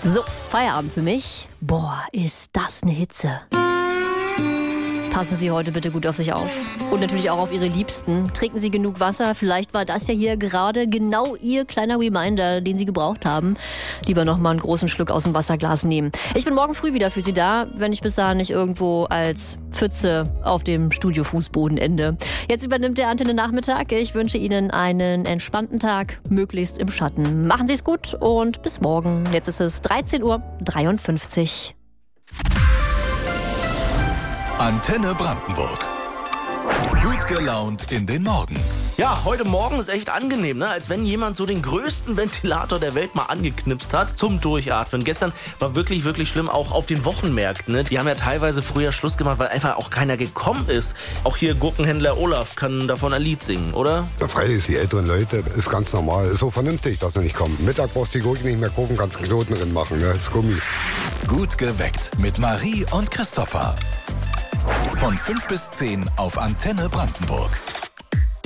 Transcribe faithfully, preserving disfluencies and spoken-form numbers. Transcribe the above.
So, Feierabend für mich. Boah, ist das eine Hitze. Passen Sie heute bitte gut auf sich auf. Und natürlich auch auf Ihre Liebsten. Trinken Sie genug Wasser. Vielleicht war das ja hier gerade genau Ihr kleiner Reminder, den Sie gebraucht haben. Lieber noch mal einen großen Schluck aus dem Wasserglas nehmen. Ich bin morgen früh wieder für Sie da, wenn ich bis dahin nicht irgendwo als Pfütze auf dem Studiofußboden ende. Jetzt übernimmt der Antenne Nachmittag. Ich wünsche Ihnen einen entspannten Tag, möglichst im Schatten. Machen Sie es gut und bis morgen. Jetzt ist es dreizehn Uhr dreiundfünfzig. Antenne Brandenburg. Gut gelaunt in den Morgen. Ja, heute Morgen ist echt angenehm, ne? Als wenn jemand so den größten Ventilator der Welt mal angeknipst hat zum Durchatmen. Gestern war wirklich, wirklich schlimm, auch auf den Wochenmärkten. Ne? Die haben ja teilweise früher Schluss gemacht, weil einfach auch keiner gekommen ist. Auch hier Gurkenhändler Olaf kann davon ein Lied singen, oder? Ja, freilich, die älteren Leute, ist ganz normal. Ist so vernünftig, dass sie nicht kommen. Mittag brauchst du die Gurken nicht mehr gucken, kannst einen Knoten drin machen, ne? Das ist Gummi. Gut geweckt mit Marie und Christopher. Von fünf bis zehn auf Antenne Brandenburg.